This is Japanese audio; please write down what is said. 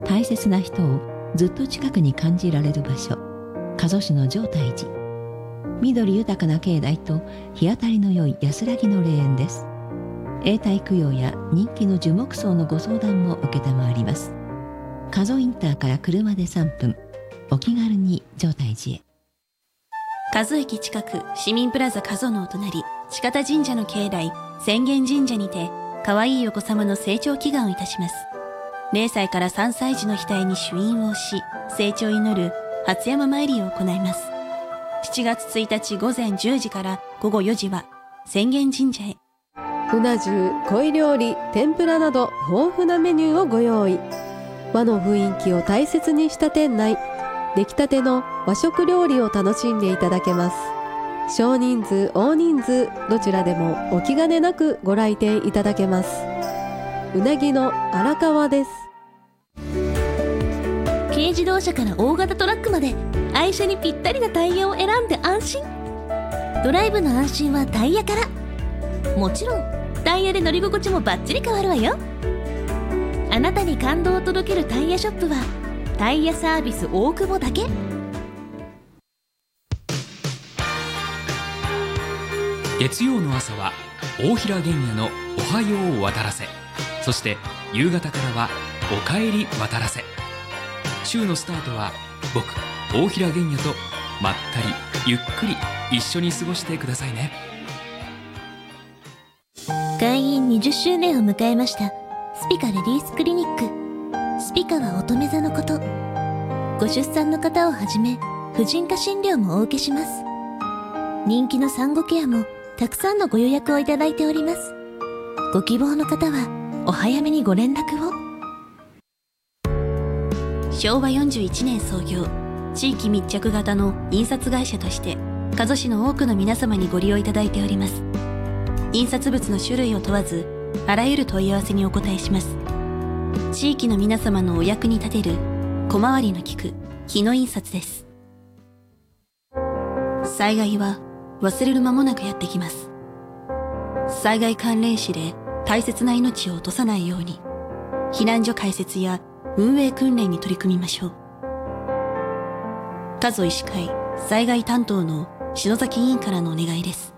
大切な人をずっと近くに感じられる場所、加須市の浄泰寺。緑豊かな境内と日当たりの良い安らぎの霊園です。永代供養や人気の樹木葬のご相談も承ります。加須インターから車で3分、お気軽に浄泰寺へ。 加須駅近く市民プラザ加須のお隣、四方神社の境内浅間神社にて、可愛いお子様の成長祈願をいたします。0歳から3歳児の額に朱印を押し、成長を祈る初山参りを行います。7月1日午前10時から午後4時は浅間神社へ。 うな重、鯉料理、天ぷらなど豊富なメニューをご用意。和の雰囲気を大切にした店内、出来たての和食料理を楽しんでいただけます。少人数大人数どちらでもお気兼ねなくご来店いただけます。うなぎの荒川です。 軽自動車から大型トラックまで、愛車にぴったりなタイヤを選んで安心。ドライブの安心はタイヤから。もちろんタイヤで乗り心地もバッチリ変わるわよ。あなたに感動を届けるタイヤショップはタイヤサービス大久保だけ。 月曜の朝は大平玄也のおはよう渡らせ、そして夕方からはおかえり渡らせ。週のスタートは僕大平玄也とまったりゆっくり一緒に過ごしてくださいね。 開院20周年を迎えましたスピカレディースクリニック。スピカは乙女座のこと。ご出産の方をはじめ婦人科診療もお受けします。人気の産後ケアもたくさんのご予約をいただいております。ご希望の方はお早めにご連絡を。昭和41年創業、地域密着型の印刷会社として加須市の多くの皆様にご利用いただいております。印刷物の種類を問わずあらゆる問い合わせにお答えします。地域の皆様のお役に立てる小回りの利く日の印刷です。災害は忘れる間もなくやってきます。災害関連死で大切な命を落とさないように、避難所開設や運営訓練に取り組みましょう。加須医師会災害担当の篠崎委員からのお願いです。